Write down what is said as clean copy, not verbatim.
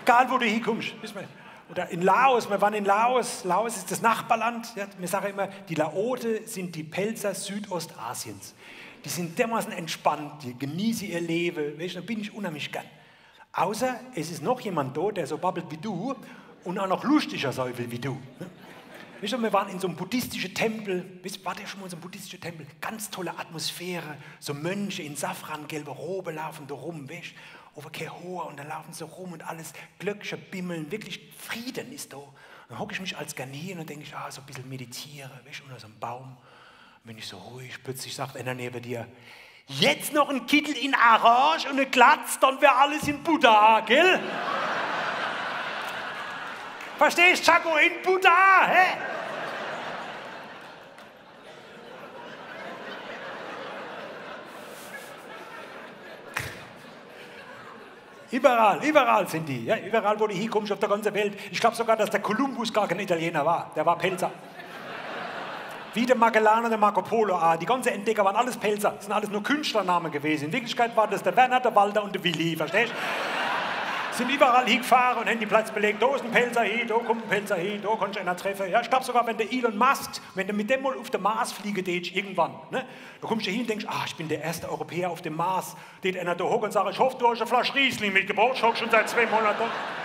Egal, wo du hinkommst. Oder in Laos, wir waren in Laos. Laos ist das Nachbarland. Ja, wir sagen immer, die Laote sind die Pelzer Südostasiens. Die sind dermaßen entspannt, die genießen ihr Leben. Weißt, da bin ich unheimlich gern. Außer es ist noch jemand da, der so babbelt wie du und auch noch lustiger sein will wie du. Weißt du, wir waren in so einem buddhistischen Tempel. War der schon mal in so einem buddhistischen Tempel? Ganz tolle Atmosphäre. So Mönche in safrangelber Robe laufen da rum, weißt du? Over kein Hoher und dann laufen sie rum und alles Glöckchen bimmeln. Wirklich Frieden ist da. Dann hocke ich mich als Garnier und dann denke ich, so ein bisschen meditiere, weißt du, unter so einem Baum. Und wenn ich so ruhig, plötzlich sagt einer neben dir, jetzt noch ein Kittel in Orange und eine Glatz, dann wäre alles in Buddha, gell? Verstehst du, Chaco, in Buddha, hä? Überall sind die. Ja, überall, wo du hinkommst auf der ganzen Welt. Ich glaube sogar, dass der Kolumbus gar kein Italiener war. Der war Pelzer. Wie der Magellan und der Marco Polo. Die ganzen Entdecker waren alles Pelzer. Das sind alles nur Künstlernamen gewesen. In Wirklichkeit waren das der Werner, der Walter und der Willi. Verstehst du? Sind überall hingefahren und haben die Platz belegt. Da ist ein Pelzer hin, da kommt ein Pelzer hin, da kannst du einen treffen. Ja, ich glaube sogar, wenn der Elon Musk, wenn du mit dem mal auf den Mars fliegen willst, irgendwann, ne, da kommst du hin und denkst, ich bin der erste Europäer auf dem Mars. Da einer da hoch und sagt, ich hoffe, du hast eine Flasche Riesling mitgebracht, ich hocke schon seit 2 Monaten.